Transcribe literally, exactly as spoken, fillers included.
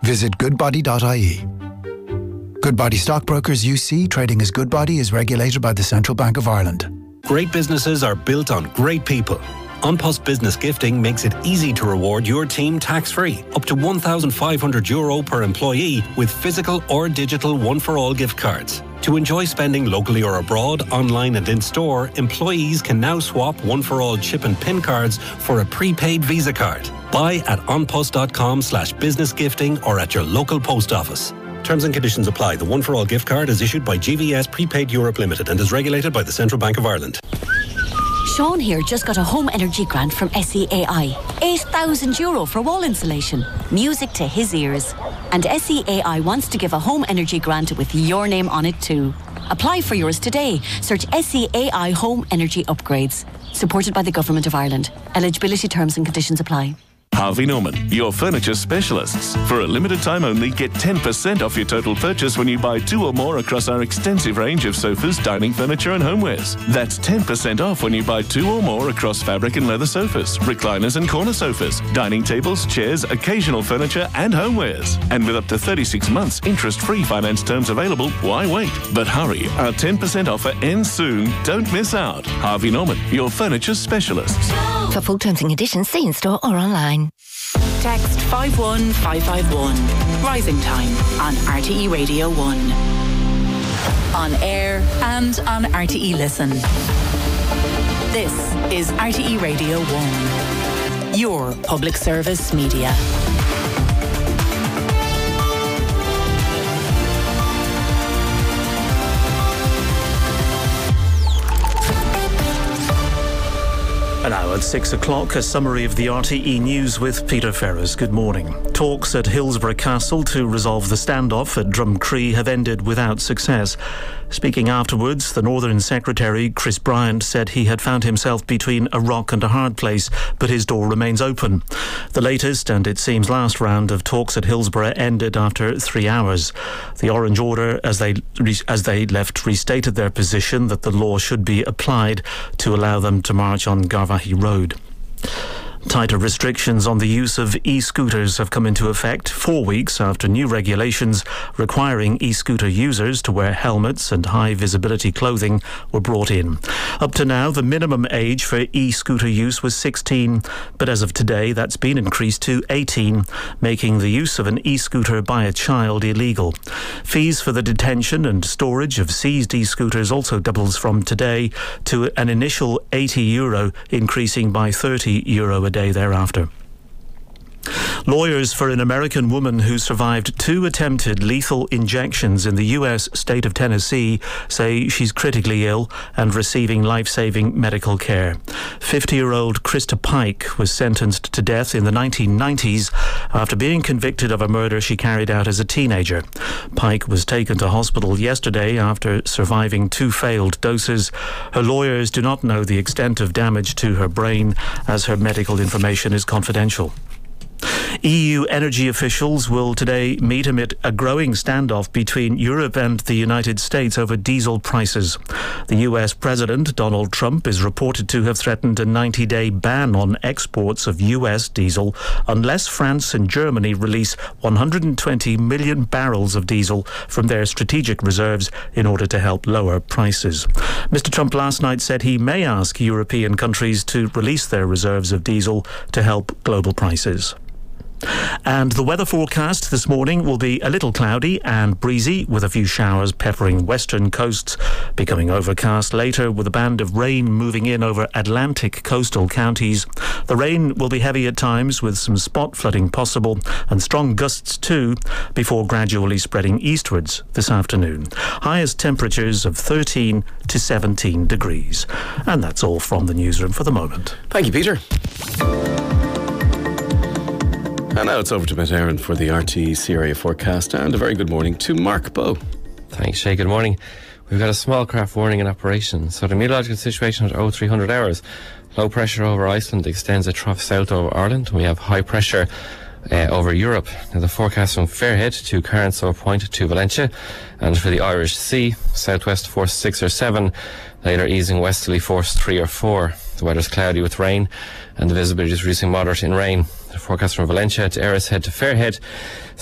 visit goodbody dot I E. Goodbody Stockbrokers U C, trading as Goodbody, is regulated by the Central Bank of Ireland. Great businesses are built on great people. An Post Business Gifting makes it easy to reward your team tax-free, up to one thousand five hundred euro per employee with physical or digital one-for-all gift cards. To enjoy spending locally or abroad, online and in-store, employees can now swap one-for-all chip and PIN cards for a prepaid Visa card. Buy at onpost.com slash business gifting or at your local post office. Terms and conditions apply. The one-for-all gift card is issued by G V S Prepaid Europe Limited and is regulated by the Central Bank of Ireland. Sean here just got a home energy grant from S E A I. eight thousand euro for wall insulation. Music to his ears. And S E A I wants to give a home energy grant with your name on it too. Apply for yours today. Search S E A I Home Energy Upgrades. Supported by the Government of Ireland. Eligibility terms and conditions apply. Harvey Norman, your furniture specialists. For a limited time only, get ten percent off your total purchase when you buy two or more across our extensive range of sofas, dining furniture and homewares. That's ten percent off when you buy two or more across fabric and leather sofas, recliners and corner sofas, dining tables, chairs, occasional furniture and homewares. And with up to thirty-six months interest-free finance terms available, why wait? But hurry, our ten percent offer ends soon. Don't miss out. Harvey Norman, your furniture specialists. For full terms and conditions, see in store or online. Text five one five five one. Rising Time on R T E Radio one. On air and on R T E Listen. This is R T E Radio one. Your public service media. And now at six o'clock, a summary of the R T E News with Peter Ferris. Good morning. Talks at Hillsborough Castle to resolve the standoff at Drumcree have ended without success. Speaking afterwards, the Northern Secretary, Chris Bryant, said he had found himself between a rock and a hard place, but his door remains open. The latest, and it seems last round of talks at Hillsborough ended after three hours. The Orange Order, as they, as they left, restated their position that the law should be applied to allow them to march on Garvaghey Road. Tighter restrictions on the use of e-scooters have come into effect four weeks after new regulations requiring e-scooter users to wear helmets and high-visibility clothing were brought in. Up to now, the minimum age for e-scooter use was sixteen, but as of today, that's been increased to eighteen, making the use of an e-scooter by a child illegal. Fees for the detention and storage of seized e-scooters also doubles from today to an initial eighty euro, increasing by thirty euro a day thereafter. Lawyers for an American woman who survived two attempted lethal injections in the U S state of Tennessee say she's critically ill and receiving life-saving medical care. fifty-year-old Krista Pike was sentenced to death in the nineteen nineties after being convicted of a murder she carried out as a teenager. Pike was taken to hospital yesterday after surviving two failed doses. Her lawyers do not know the extent of damage to her brain, as her medical information is confidential. E U energy officials will today meet amid a growing standoff between Europe and the United States over diesel prices. The U S President, Donald Trump, is reported to have threatened a ninety-day ban on exports of U S diesel unless France and Germany release one hundred twenty million barrels of diesel from their strategic reserves in order to help lower prices. Mister Trump last night said he may ask European countries to release their reserves of diesel to help global prices. And the weather forecast this morning will be a little cloudy and breezy, with a few showers peppering western coasts, becoming overcast later with a band of rain moving in over Atlantic coastal counties. The rain will be heavy at times, with some spot flooding possible and strong gusts too, before gradually spreading eastwards this afternoon. Highest temperatures of thirteen to seventeen degrees. And that's all from the newsroom for the moment. Thank you, Peter. And now it's over to Matt Aaron for the R T E C area forecast, and a very good morning to Mark Bowe. Thanks, Shay. Good morning. We've got a small craft warning in operation. So the meteorological situation at oh three hundred hours. Low pressure over Iceland extends a trough south over Ireland. We have high pressure uh, over Europe. Now the forecast from Fairhead to Carnsore Point to Valentia. And for the Irish Sea, southwest force six or seven, later easing westerly force three or four. The weather's cloudy with rain, and the visibility is reducing moderate in rain. The forecast from Valentia to Errishead to Fairhead,